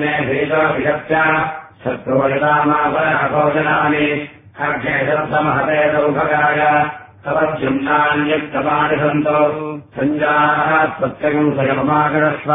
अग्ने भीतोऽभिषप्य शत्रुवलितामापरभोजनानि अग्ने शब्दमहते सौभगाय तवद्युम्नान्युक्तमानि सन्तो सञ्जाः प्रत्यगम् स्वयमागरस्व